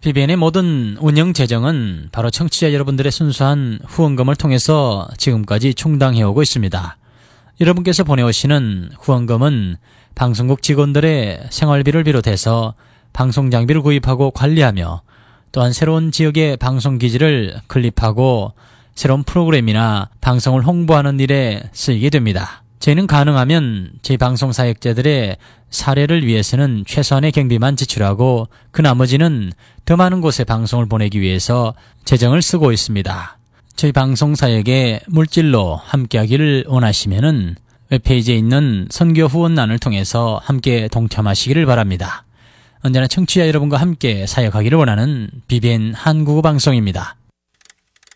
BBN의 모든 운영 재정은 바로 청취자 여러분들의 순수한 후원금을 통해서 지금까지 충당해오고 있습니다. 여러분께서 보내오시는 후원금은 방송국 직원들의 생활비를 비롯해서 방송 장비를 구입하고 관리하며 또한 새로운 지역의 방송기지를 건립하고 새로운 프로그램이나 방송을 홍보하는 일에 쓰이게 됩니다. 저희는 가능하면 저희 방송 사역자들의 사례를 위해서는 최소한의 경비만 지출하고 그 나머지는 더 많은 곳에 방송을 보내기 위해서 재정을 쓰고 있습니다. 저희 방송 사역에 물질로 함께하기를 원하시면은 웹페이지에 있는 선교 후원란을 통해서 함께 동참하시기를 바랍니다. 언제나 청취자 여러분과 함께 사역하기를 원하는 BBN 한국어 방송입니다.